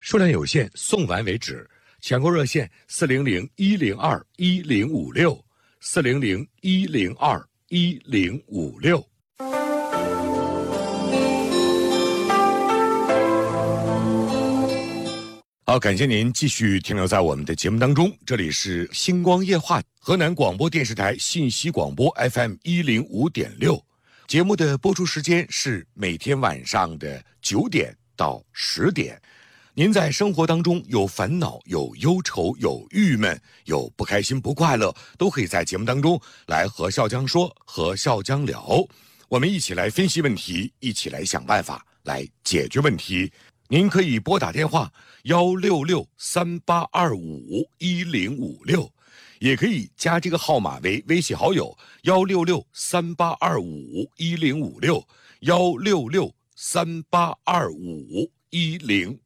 数量有限，送完为止。抢购热线400-102-1056，400-102-1056。好，感谢您继续停留在我们的节目当中，这里是星光夜话，河南广播电视台信息广播 FM105.6，节目的播出时间是每天晚上的9点到10点。您在生活当中有烦恼、有忧愁、有郁闷、有不开心、不快乐，都可以在节目当中来和笑江说，和笑江聊，我们一起来分析问题，一起来想办法来解决问题。您可以拨打电话166-3825-1056，也可以加这个号码为微信好友166-3825-1056，166-3825-1056。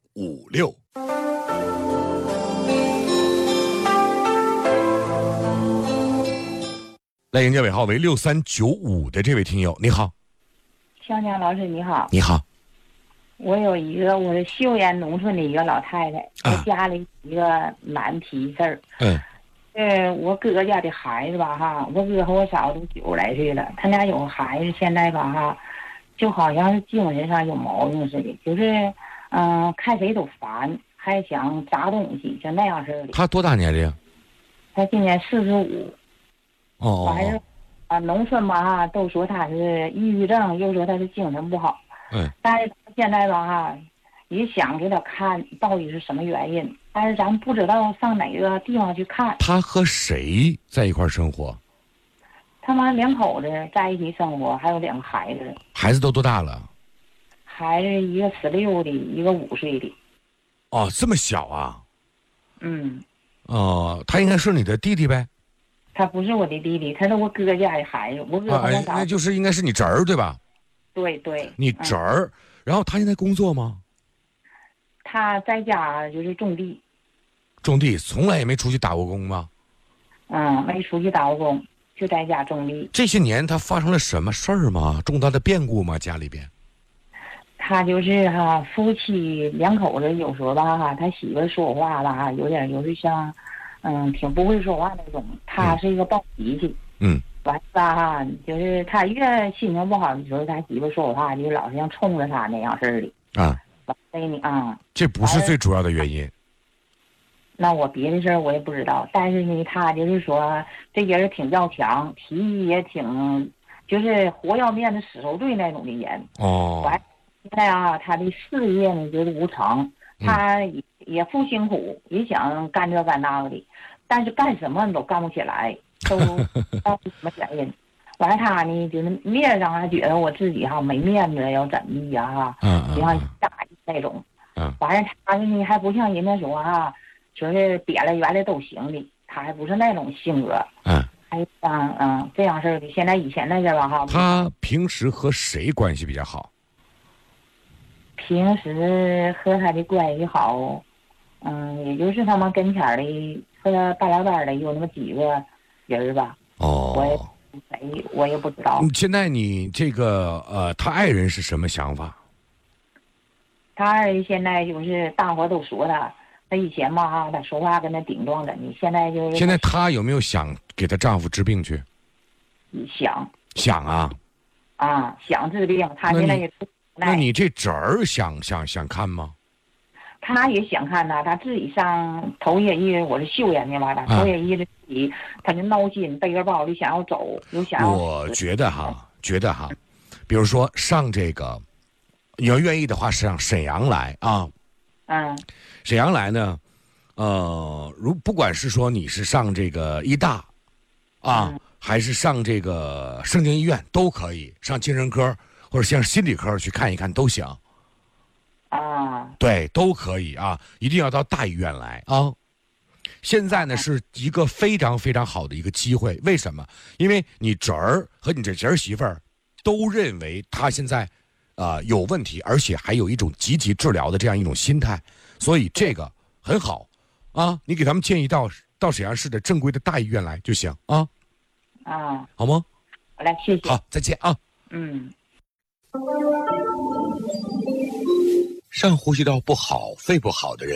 来迎接尾号为6395的这位听友，你好。 笑江老师你好。 你好。 我有一个我是岫岩农村的一个老太太，我家里一个难题事儿。我哥家的孩子吧哈，我哥和我嫂子都90来岁了，他俩有个孩子，现在吧哈，就好像是精神上有毛病似的，就是看谁都烦，还想砸东西，就那样式的。 他多大年龄？ 他今年45。完事农村吧哈，都说他是抑郁症，又说他是精神不好。但是现在吧哈，也想给他看到底是什么原因，但是咱不知道上哪个地方去看。 他和谁在一块生活？ 他们2口子在一起生活，还有2个孩子。 孩子都多大了？ 孩子一个16的，一个5岁的。 哦，这么小啊？他应该是你的弟弟呗？ 他不是我的弟弟，他是我哥家的孩子。我哥和我嫂子， 那就是应该是你侄儿对吧？ 对对， 你侄儿。然后他现在工作吗？ 他在家就是种地。 种地，从来也没出去打过工吗？ 没出去打过工，就在家种地。 这些年他发生了什么事儿吗？重大的变故吗？家里边？ 他就是夫妻2口子有时候吧哈，他媳妇说话吧有点就是像挺不会说话那种。他是一个暴脾气。完吧哈，就是他越心情不好的时候，他媳妇说话就老是像冲着他那样式的。 这不是最主要的原因。 那我别的事儿我也不知道，但是呢，他就是说这人挺要强，脾气也挺，就是活要面子死受罪那种的人。完，现在他的事业呢就是无成，他也不辛苦，也想干这干那个的，但是干什么都干不起来。都不知道什么原因。完了他呢就是面上还觉得我自己没面子，要怎么地就像大意那种。完了他呢还不像人家说就是点了圆的都行的，他还不是那种性格。还这样式的。现在以前那阵吧他平时和谁关系比较好？ 平时和他的关系好，也就是他们跟前的和他搭拉班的有那么几个人吧。我也不知道。 现在你这个他爱人是什么想法？ 他爱人现在就是大伙都说他以前嘛他说话跟他顶撞着你，现在就是现在他有没有想给他丈夫治病去？ 想啊。想治病，他现在也不。 那你这侄儿想看吗？ 他也想看他自己上头些日我是岫岩的吧，头些日自己他就闹心，背着包就想要走，又想要。 我觉得比如说上这个，你要愿意的话上沈阳来啊。沈阳来呢，不管是说你是上这个医大还是上这个盛京医院都可以，上精神科或者像心理科去看一看都行。对，都可以一定要到大医院来现在呢是一个非常非常好的一个机会，为什么？因为你侄儿和你这侄儿媳妇儿都认为他现在有问题，而且还有一种积极治疗的这样一种心态，所以这个很好你给他们建议到沈阳市的正规的大医院来就行好吗？ 好嘞，谢谢。 好，再见上呼吸道不好、肺不好的人